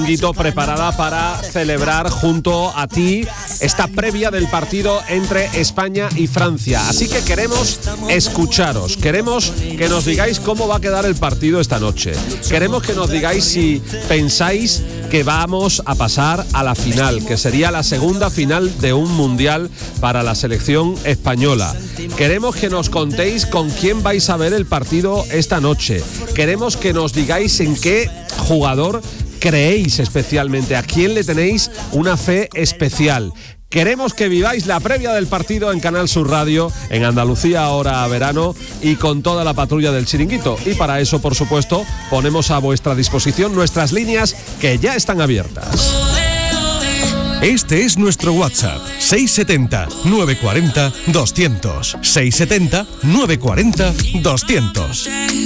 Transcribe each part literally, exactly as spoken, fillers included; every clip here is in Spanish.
Preparada para celebrar junto a ti esta previa del partido entre España y Francia. Así que queremos escucharos, queremos que nos digáis cómo va a quedar el partido esta noche. Queremos que nos digáis si pensáis que vamos a pasar a la final, que sería la segunda final de un mundial para la selección española. Queremos que nos contéis con quién vais a ver el partido esta noche. Queremos que nos digáis en qué jugador creéis especialmente, a quién le tenéis una fe especial. Queremos que viváis la previa del partido en Canal Sur Radio, en Andalucía Ahora Verano y con toda la patrulla del Chiringuito. Y para eso, por supuesto, ponemos a vuestra disposición nuestras líneas que ya están abiertas. Este es nuestro WhatsApp, seis siete cero, nueve cuatro cero, doscientos, seis siete cero, nueve cuatro cero, doscientos.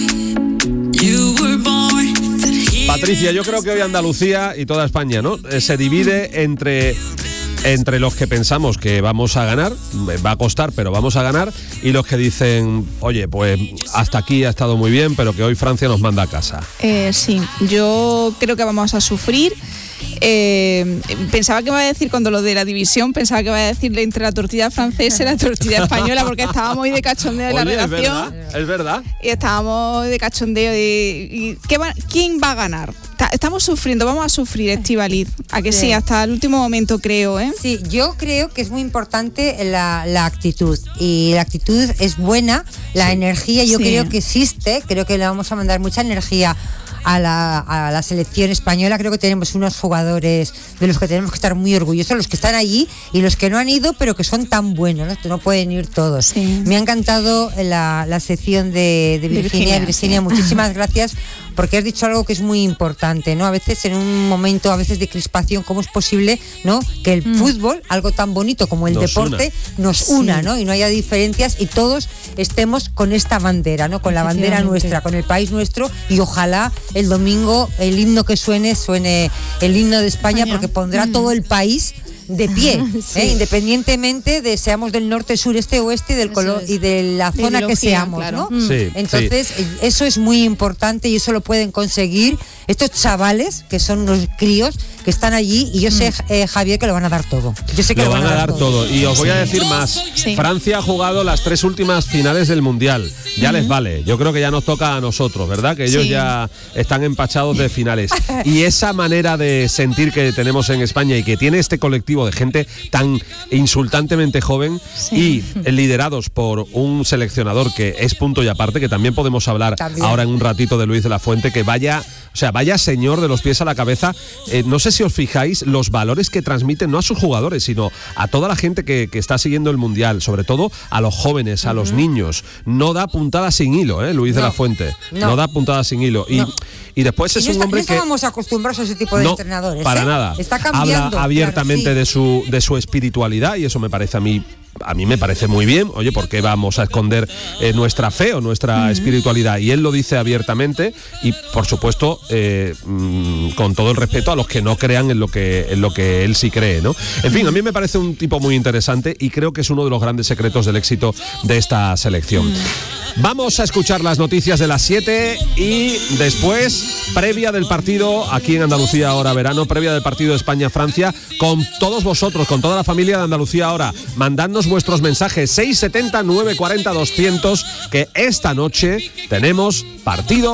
Patricia, yo creo que hoy Andalucía y toda España, ¿no?, eh, se divide entre, entre los que pensamos que vamos a ganar, va a costar, pero vamos a ganar, y los que dicen, oye, pues hasta aquí ha estado muy bien, pero que hoy Francia nos manda a casa. Eh, sí, yo creo que vamos a sufrir. Eh, pensaba que iba a decir, cuando lo de la división, pensaba que iba a decirle entre la tortilla francesa y la tortilla española, porque estábamos muy de cachondeo de la Oye, redacción. Es verdad, es verdad. Y estábamos de cachondeo de, y, ¿qué va, ¿quién va a ganar? Estamos sufriendo, vamos a sufrir, Estíbaliz. A que sí. sí, hasta el último momento, creo, ¿eh? Sí, yo creo que es muy importante la, la actitud. Y la actitud es buena, la sí. energía yo sí. creo que existe, creo que le vamos a mandar mucha energía a la, a la selección española. Creo que tenemos unos jugadores de los que tenemos que estar muy orgullosos, los que están allí y los que no han ido, pero que son tan buenos, ¿no? Que no pueden ir todos. Sí. Me ha encantado la, la sección de, de Virginia. Virginia, Virginia sí. Muchísimas gracias, porque has dicho algo que es muy importante, ¿no? A veces en un momento, a veces de crispación, ¿cómo es posible, ¿no?, que el mm. fútbol, algo tan bonito como el nos deporte, una. nos una, sí. ¿no? Y no haya diferencias y todos estemos con esta bandera, ¿no? Con la bandera nuestra, con el país nuestro, y ojalá el domingo el himno que suene, suene el himno de España, España. porque pondrá mm. todo el país de pie, sí. ¿eh? Independientemente de seamos del norte, sur, este, oeste, del color y de la zona que seamos, claro. ¿no? Sí, Entonces, sí. eso es muy importante y eso lo pueden conseguir estos chavales que son los críos que están allí, y yo sé, eh, Javier, que lo van a dar todo. Yo sé que lo, lo van, van a dar todo. todo. Y os voy a decir más. Sí. Francia ha jugado las tres últimas finales del Mundial. Ya uh-huh. les vale. Yo creo que ya nos toca a nosotros, ¿verdad? Que ellos sí. ya están empachados de finales. Y esa manera de sentir que tenemos en España y que tiene este colectivo de gente tan insultantemente joven sí. y liderados por un seleccionador que es punto y aparte, que también podemos hablar también. ahora en un ratito de Luis de la Fuente, que vaya, o sea, vaya señor de los pies a la cabeza. Eh, no sé si os fijáis los valores que transmiten, no a sus jugadores, sino a toda la gente que, que está siguiendo el Mundial, sobre todo a los jóvenes, a uh-huh. los niños. No da puntada sin hilo, ¿eh? Luis no. de la Fuente. No, no da puntada sin hilo. Y, no. y después y es no un está, hombre no que... No estábamos acostumbrados a ese tipo de no, entrenadores. para ¿eh? nada. Está cambiando. Habla abiertamente claro, sí. de su de su espiritualidad, y eso me parece a mí a mí me parece muy bien. Oye, ¿por qué vamos a esconder eh, nuestra fe o nuestra uh-huh. espiritualidad? Y él lo dice abiertamente, y por supuesto eh, mmm, con todo el respeto a los que no crean en lo que en lo que él sí cree, ¿no? En fin, a mí me parece un tipo muy interesante y creo que es uno de los grandes secretos del éxito de esta selección. Uh-huh. Vamos a escuchar las noticias de las siete y después previa del partido aquí en Andalucía Ahora Verano, previa del partido de España-Francia, con todos vosotros, con toda la familia de Andalucía Ahora. Mandadnos vuestros mensajes seis siete cero, nueve cuatro cero, doscientos, que esta noche tenemos partido